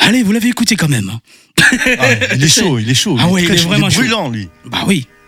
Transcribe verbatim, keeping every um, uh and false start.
Allez, vous l'avez écouté quand même. Ah, il est chaud, il est chaud. Ah il ouais, est il très est chaud, vraiment il est chaud. brûlant, lui. Bah oui.